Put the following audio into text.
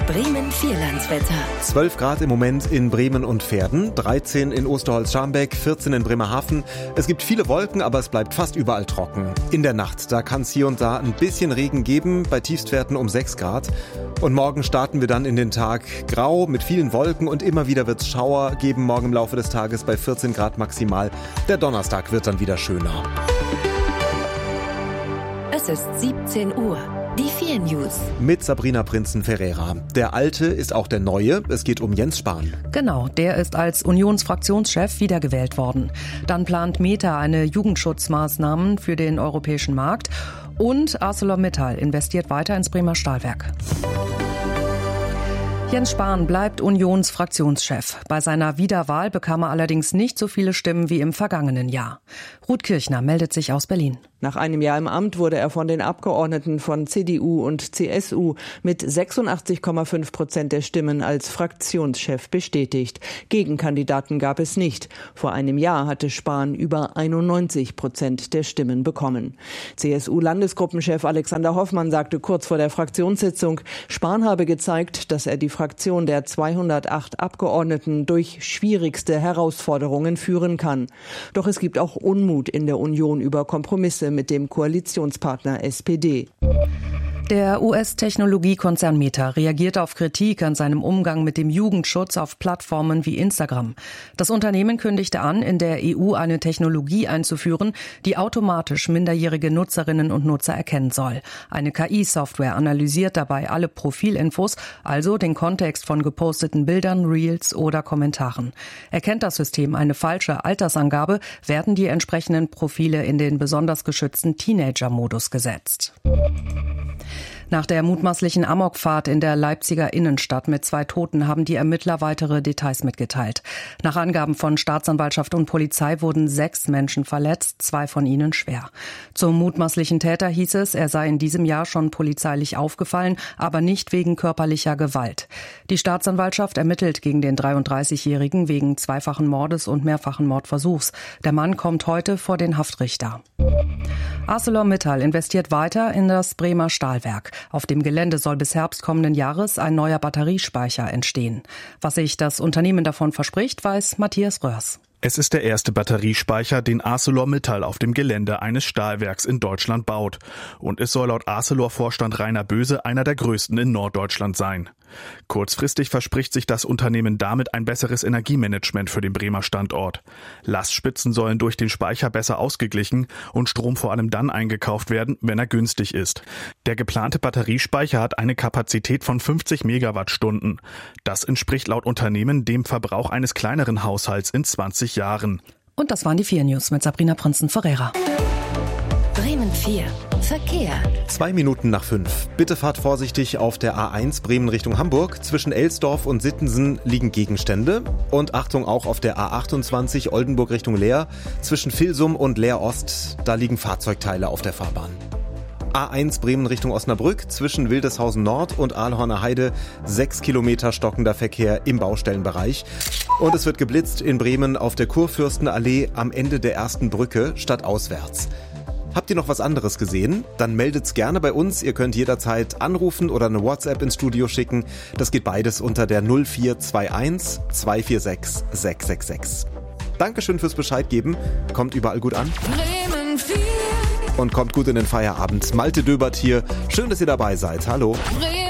Bremen Vierlandswetter. 12 Grad im Moment in Bremen und Verden, 13 in Osterholz-Scharmbeck, 14 in Bremerhaven. Es gibt viele Wolken, aber es bleibt fast überall trocken. In der Nacht, da kann es hier und da ein bisschen Regen geben, bei Tiefstwerten um 6 Grad. Und morgen starten wir dann in den Tag grau mit vielen Wolken und immer wieder wird es Schauer geben morgen im Laufe des Tages bei 14 Grad maximal. Der Donnerstag wird dann wieder schöner. Es ist 17 Uhr. Die 4 News. Mit Sabrina Prinzen-Ferreira. Der Alte ist auch der Neue. Es geht um Jens Spahn. Genau, der ist als Unionsfraktionschef wiedergewählt worden. Dann plant Meta eine Jugendschutzmaßnahmen für den europäischen Markt. Und ArcelorMittal investiert weiter ins Bremer Stahlwerk. Jens Spahn bleibt Unionsfraktionschef. Bei seiner Wiederwahl bekam er allerdings nicht so viele Stimmen wie im vergangenen Jahr. Ruth Kirchner meldet sich aus Berlin. Nach einem Jahr im Amt wurde er von den Abgeordneten von CDU und CSU mit 86,5% der Stimmen als Fraktionschef bestätigt. Gegenkandidaten gab es nicht. Vor einem Jahr hatte Spahn über 91% der Stimmen bekommen. CSU-Landesgruppenchef Alexander Hoffmann sagte kurz vor der Fraktionssitzung, Spahn habe gezeigt, dass er die Fraktion der 208 Abgeordneten durch schwierigste Herausforderungen führen kann. Doch es gibt auch Unmut in der Union über Kompromisse mit dem Koalitionspartner SPD. Der US-Technologiekonzern Meta reagiert auf Kritik an seinem Umgang mit dem Jugendschutz auf Plattformen wie Instagram. Das Unternehmen kündigte an, in der EU eine Technologie einzuführen, die automatisch minderjährige Nutzerinnen und Nutzer erkennen soll. Eine KI-Software analysiert dabei alle Profilinfos, also den Kontext von geposteten Bildern, Reels oder Kommentaren. Erkennt das System eine falsche Altersangabe, werden die entsprechenden Profile in den besonders geschützten Teenager-Modus gesetzt. Nach der mutmaßlichen Amokfahrt in der Leipziger Innenstadt mit 2 Toten haben die Ermittler weitere Details mitgeteilt. Nach Angaben von Staatsanwaltschaft und Polizei wurden 6 Menschen verletzt, 2 von ihnen schwer. Zum mutmaßlichen Täter hieß es, er sei in diesem Jahr schon polizeilich aufgefallen, aber nicht wegen körperlicher Gewalt. Die Staatsanwaltschaft ermittelt gegen den 33-Jährigen wegen 2-fachen Mordes und mehrfachen Mordversuchs. Der Mann kommt heute vor den Haftrichter. ArcelorMittal investiert weiter in das Bremer Stahlwerk. Auf dem Gelände soll bis Herbst kommenden Jahres ein neuer Batteriespeicher entstehen. Was sich das Unternehmen davon verspricht, weiß Matthias Röhrs. Es ist der erste Batteriespeicher, den ArcelorMittal auf dem Gelände eines Stahlwerks in Deutschland baut. Und es soll laut Arcelor-Vorstand Rainer Böse einer der größten in Norddeutschland sein. Kurzfristig verspricht sich das Unternehmen damit ein besseres Energiemanagement für den Bremer Standort. Lastspitzen sollen durch den Speicher besser ausgeglichen und Strom vor allem dann eingekauft werden, wenn er günstig ist. Der geplante Batteriespeicher hat eine Kapazität von 50 Megawattstunden. Das entspricht laut Unternehmen dem Verbrauch eines kleineren Haushalts in 20 Jahren. Und das waren die 4 News mit Sabrina Prinzen-Ferreira. Bremen 4. Verkehr. 2 Minuten nach 5. Bitte fahrt vorsichtig auf der A1 Bremen Richtung Hamburg. Zwischen Elsdorf und Sittensen liegen Gegenstände. Und Achtung auch auf der A28 Oldenburg Richtung Leer. Zwischen Vilsum und Leer Ost, da liegen Fahrzeugteile auf der Fahrbahn. A1 Bremen Richtung Osnabrück, zwischen Wildeshausen Nord und Aalhorner Heide 6 Kilometer stockender Verkehr im Baustellenbereich. Und es wird geblitzt in Bremen auf der Kurfürstenallee am Ende der ersten Brücke stadtauswärts. Habt ihr noch was anderes gesehen? Dann meldet's gerne bei uns. Ihr könnt jederzeit anrufen oder eine WhatsApp ins Studio schicken. Das geht beides unter der 0421 246 666. Dankeschön fürs Bescheid geben. Kommt überall gut an. Bremen 4. Und kommt gut in den Feierabend. Malte Döbert hier. Schön, dass ihr dabei seid. Hallo. Bremen